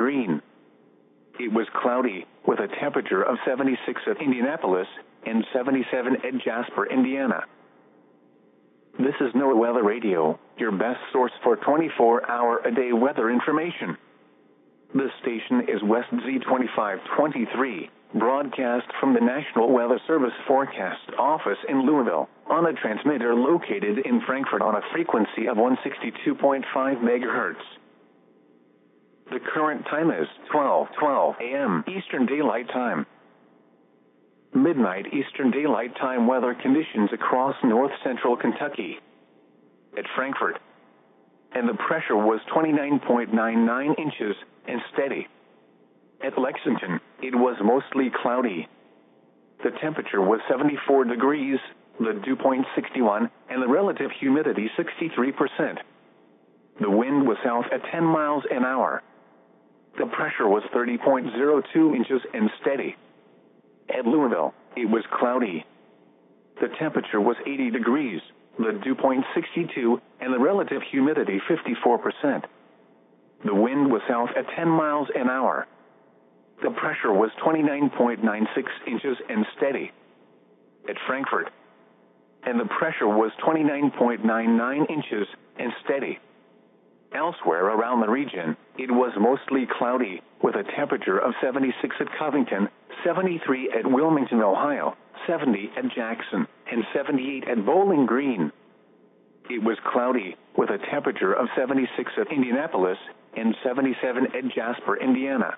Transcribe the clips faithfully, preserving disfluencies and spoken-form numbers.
Green. It was cloudy, with a temperature of seventy-six at Indianapolis and seventy-seven at Jasper, Indiana. This is NOAA Weather Radio, your best source for twenty-four hour a day weather information. This station is West Z twenty-five twenty-three, broadcast from the National Weather Service Forecast Office in Louisville, on a transmitter located in Frankfort on a frequency of one sixty-two point five megahertz. The current time is twelve twelve a m Eastern Daylight Time. Midnight Eastern Daylight Time weather conditions across north central Kentucky. At Frankfort, and the pressure was twenty-nine point nine nine inches and steady. At Lexington, it was mostly cloudy. The temperature was seventy-four degrees, the dew point sixty-one, and the relative humidity sixty-three percent. The wind was south at ten miles an hour. The pressure was thirty point zero two inches and steady. At Louisville, it was cloudy. The temperature was eighty degrees, the dew point sixty-two, and the relative humidity fifty-four percent. The wind was south at ten miles an hour. The pressure was twenty-nine point nine six inches and steady. At Frankfort, and the pressure was twenty-nine point nine nine inches and steady. Elsewhere around the region, it was mostly cloudy, with a temperature of seventy-six at Covington, seventy-three at Wilmington, Ohio, seventy at Jackson, and seventy-eight at Bowling Green. It was cloudy, with a temperature of seventy-six at Indianapolis and seventy-seven at Jasper, Indiana.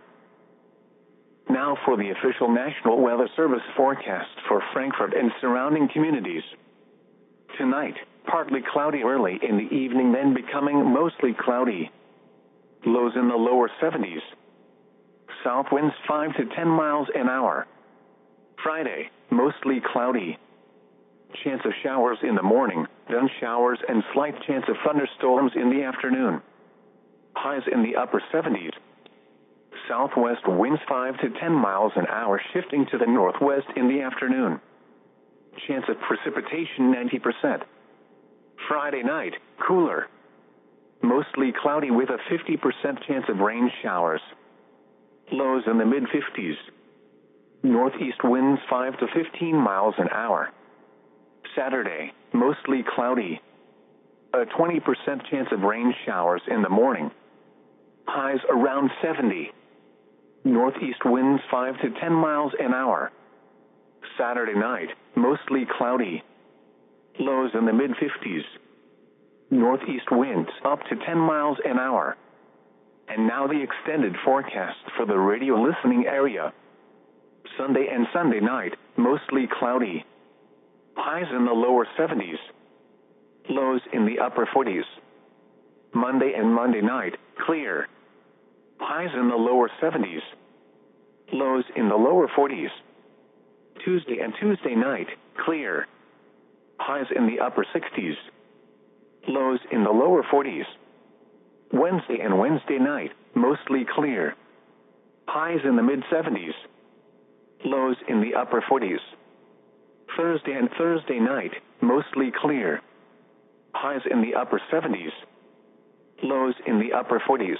Now for the official National Weather Service forecast for Frankfort and surrounding communities. Tonight, partly cloudy early in the evening, then becoming mostly cloudy. Lows in the lower seventies. South winds five to ten miles an hour. Friday, mostly cloudy. Chance of showers in the morning, then showers and slight chance of thunderstorms in the afternoon. Highs in the upper seventies. Southwest winds five to ten miles an hour, shifting to the northwest in the afternoon. Chance of precipitation ninety percent. Friday night, cooler. Mostly cloudy with a fifty percent chance of rain showers. Lows in the mid fifties. Northeast winds five to fifteen miles an hour. Saturday, mostly cloudy. A twenty percent chance of rain showers in the morning. Highs around seventy. Northeast winds five to ten miles an hour. Saturday night, mostly cloudy. Lows in the mid fifties. Northeast winds up to ten miles an hour. And now the extended forecast for the radio listening area. Sunday and Sunday night, mostly cloudy. Highs in the lower seventies. Lows in the upper forties. Monday and Monday night, clear. Highs in the lower seventies. Lows in the lower forties. Tuesday and Tuesday night, clear. Highs in the upper sixties. Lows in the lower forties. Wednesday and Wednesday night, mostly clear. Highs in the mid seventies. Lows in the upper forties. Thursday and Thursday night, mostly clear. Highs in the upper seventies. Lows in the upper forties.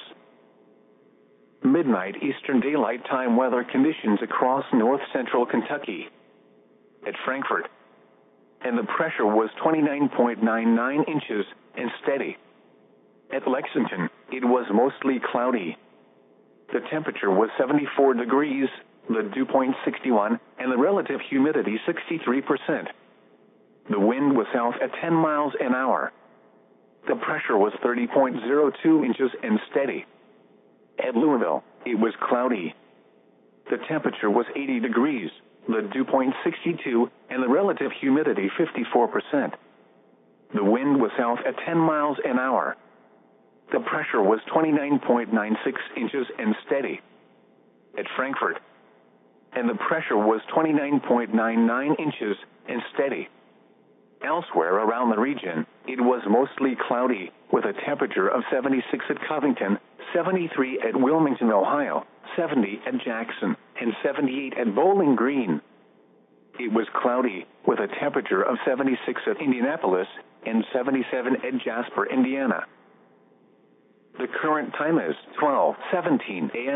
Midnight Eastern Daylight Time weather conditions across north central Kentucky. At Frankfort, and the pressure was twenty-nine point nine nine inches and steady. At Lexington, it was mostly cloudy. The temperature was seventy-four degrees, the dew point sixty-one, and the relative humidity sixty-three percent. The wind was south at ten miles an hour. The pressure was thirty point zero two inches and steady. At Louisville, it was cloudy. The temperature was eighty degrees, the dew point sixty-two, and the relative humidity fifty-four percent. The wind was south at ten miles an hour. The pressure was twenty-nine point nine six inches and steady. At Frankfort, and the pressure was twenty-nine point nine nine inches and steady. Elsewhere around the region, it was mostly cloudy, with a temperature of seventy-six at Covington, seventy-three at Wilmington, Ohio, seventy at Jackson, and seventy-eight at Bowling Green. It was cloudy, with a temperature of seventy-six at Indianapolis and seventy-seven at Jasper, Indiana. The current time is twelve seventeen a m